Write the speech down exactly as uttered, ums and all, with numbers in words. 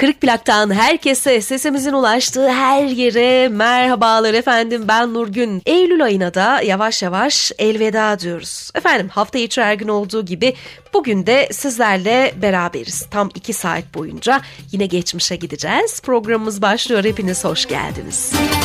Kırık Plak'tan herkese, sesimizin ulaştığı her yere merhabalar efendim, ben Nurgün. Eylül ayına da yavaş yavaş elveda diyoruz. Efendim hafta içi her gün olduğu gibi bugün de sizlerle beraberiz. Tam iki saat boyunca yine geçmişe gideceğiz. Programımız başlıyor, hepiniz hoş geldiniz.